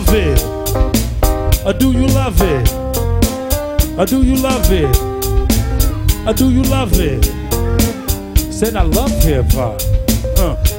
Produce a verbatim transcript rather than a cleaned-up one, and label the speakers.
Speaker 1: love it? Or do you love it? Or do you love it? Or do you love it? Said I love hip hop. Uh.